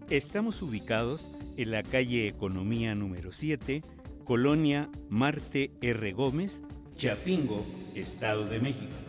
Estamos ubicados en la calle Economía número 7, Colonia Marte R. Gómez, Chapingo, Estado de México.